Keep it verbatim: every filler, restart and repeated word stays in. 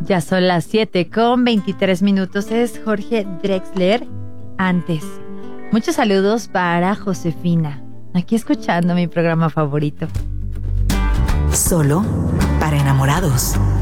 Ya son las siete con veintitrés minutos. Es Jorge Drexler. Antes, muchos saludos para Josefina, aquí escuchando mi programa favorito. Solo para enamorados.